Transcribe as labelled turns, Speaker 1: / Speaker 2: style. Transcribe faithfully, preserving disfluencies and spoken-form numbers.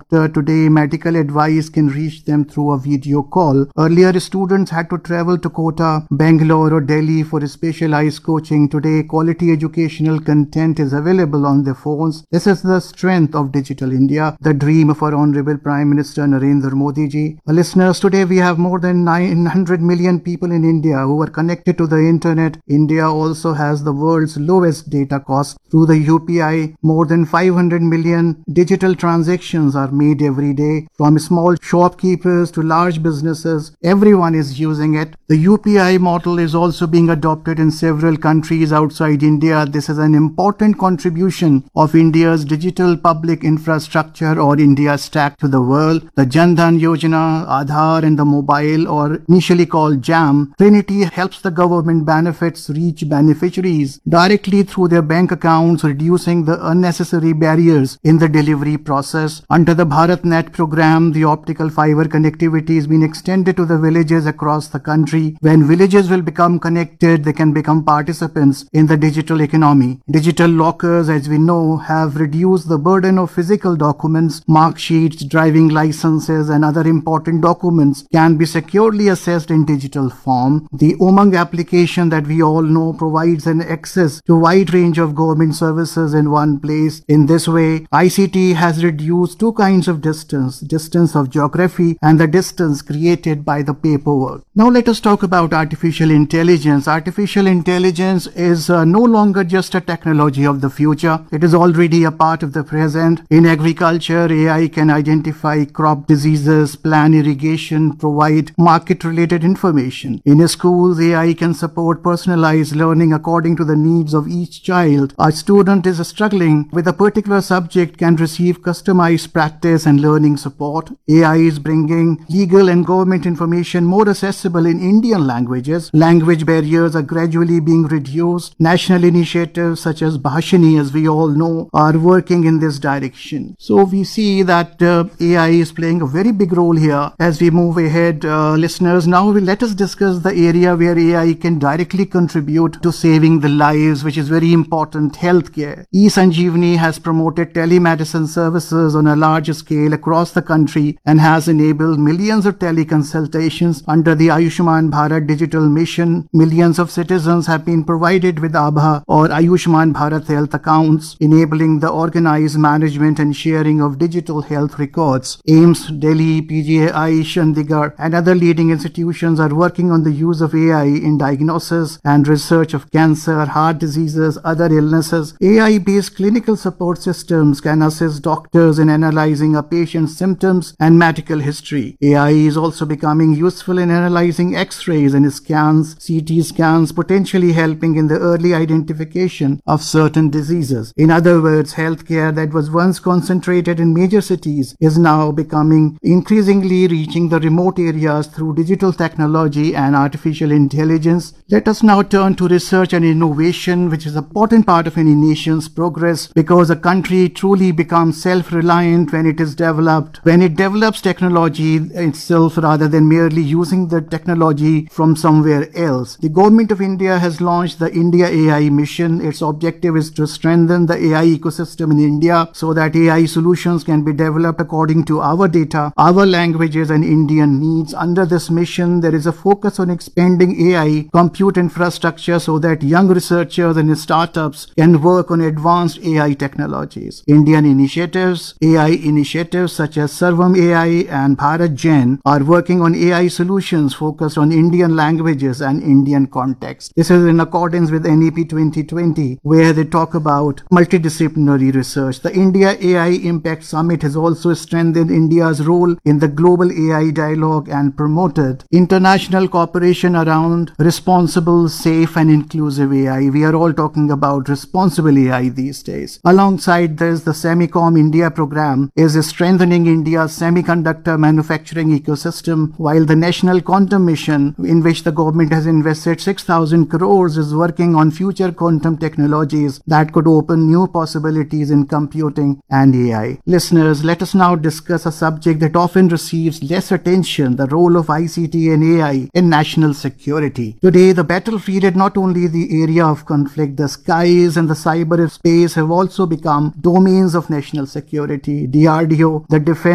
Speaker 1: doctor. Today, medical advice can reach them through a video call. Earlier, students had to travel to Kota, Bangalore or Delhi for specialized coaching. Today, quality educational content is available on their phones. This is the strength of Digital India, the dream of our Honorable Prime Minister Narendra Modi ji. Uh, listeners, today we have more than nine hundred million people in India who are connected to the internet. India also has the world's lowest data cost. Through the U P I, more than five hundred million digital transactions are made every day. From small shopkeepers to large businesses, everyone is using it. The U P I model is also being adopted in several countries outside India. This is an important contribution of India's digital public infrastructure or India Stack to the world. The Jan Dhan Yojana, Aadhaar and the mobile, or initially called JAM, Trinity helps the government benefits reach beneficiaries directly through their bank accounts, reducing the unnecessary barriers in the delivery process. Under the BharatNet program, the optical fiber connectivity has been extended to the villages across the country. When villages will become connected, they can become participants in the digital economy. Digital lockers, as we know, have reduced the burden of physical documents. Mark sheets, driving licenses and other important documents can be securely accessed in digital form. The Umang application that we all know provides an access to a wide range of government services in one place. In this way, I C T has reduced two kinds of distance, distance of geography and the distance created by the paperwork. Now let us talk about artificial intelligence. Artificial intelligence is uh, no longer just a technology of the future. It is already a part of the present. In agriculture, A I can identify crop diseases, plan irrigation, provide market-related information. In schools, A I can support personalized learning according to the needs of each child. A student is struggling with a particular subject can receive customized practice and learning support. A I is bringing legal and government information more accessible in Indian languages. Language barriers are gradually being reduced. National initiatives such as Bhashini, as we all know, are working in this direction. So we see that uh, A I is playing a very big role here as we move ahead. Uh, listeners, now we let us discuss the area where A I can directly contribute to saving the lives, which is very important: healthcare. eSanjeevani has promoted telemedicine services on a large scale across the country and has enabled millions of teleconsultations. Under the Ayushman Bharat digital mission, millions of citizens have been provided with Abha or Ayushman Bharat health accounts, enabling the organized management and sharing of digital health records. AIIMS, Delhi, P G I, Chandigarh and other leading institutions are working on the use of A I in diagnosis and research of cancer, heart diseases, other illnesses. A I-based clinical support systems can assist doctors in analyzing a patient's symptoms and medical history. A I is also becoming useful in analyzing X-rays and scans, C T scans, potentially helping in the early identification of certain diseases. In other words, healthcare that was once concentrated in major cities is now becoming increasingly reaching the remote areas through digital technology and artificial intelligence. Let us now turn to research and innovation, which is an important part of any nation's progress, because a country truly becomes self-reliant when it is developed, when it develops technology itself rather than merely using the technology from somewhere else. The Government of India has launched the India A I mission. Its objective is to strengthen the A I ecosystem in India so that A I solutions can be developed according to our data, our languages and Indian needs. Under this mission, there is a focus on expanding A I compute infrastructure so that young researchers and startups can work on advanced A I technologies. Indian initiatives, A I initiatives such as Sarvam A I and Bharat Gen are working on A I solutions focused on Indian languages and Indian context. This is in accordance with N E P twenty twenty, where they talk about multidisciplinary research. The India A I Impact Summit has also strengthened India's role in the global A I dialogue and promoted international cooperation around responsible, safe and inclusive A I. We are all talking about responsible A I these days. Alongside this, the Semicom India program is strengthening India's semiconductor manufacturing ecosystem, while the National Quantum Mission, in which the government has invested six thousand crores, is working on future quantum technologies that could open new possibilities in computing and A I. Listeners, let us now discuss a subject that often receives less attention, the role of I C T and A I in national security. Today, the battlefield is not only the area of conflict, the skies and the cyberspace have also become domains of national security. D R D O, the Defense